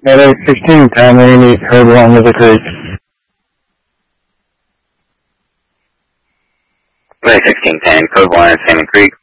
At 1610, we need code 1 to the creek. Right, 1610, code 1, Salmon Creek.